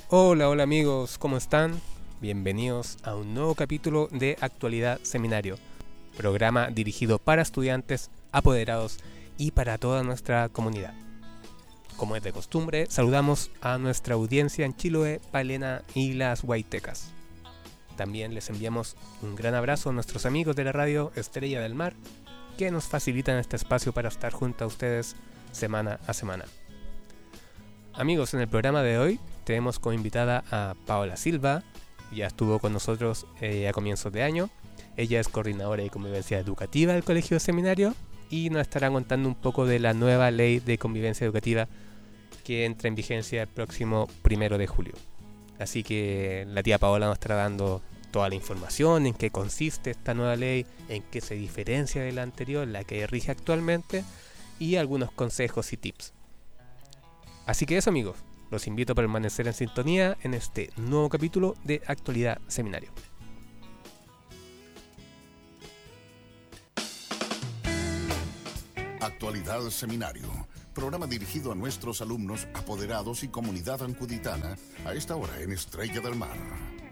Hola, hola amigos, ¿cómo están? Bienvenidos a un nuevo capítulo de Actualidad Seminario, programa dirigido para estudiantes, apoderados y para toda nuestra comunidad. Como es de costumbre, saludamos a nuestra audiencia en Chiloé, Palena y las Huaytecas. También les enviamos un gran abrazo a nuestros amigos de la radio Estrella del Mar, que nos facilitan este espacio para estar junto a ustedes semana a semana. Amigos, en el programa de hoy tenemos como invitada a Paola Silva. Ya estuvo con nosotros a comienzos de año. Ella es coordinadora de convivencia educativa del Colegio Seminario y nos estará contando un poco de la nueva ley de convivencia educativa que entra en vigencia el próximo 1 de julio. Así que la tía Paola nos estará dando toda la información, en qué consiste esta nueva ley, en qué se diferencia de la anterior, la que rige actualmente, y algunos consejos y tips. Así que eso, amigos, los invito a permanecer en sintonía en este nuevo capítulo de Actualidad Seminario. Actualidad Seminario, programa dirigido a nuestros alumnos, apoderados y comunidad ancuditana, a esta hora en Estrella del Mar.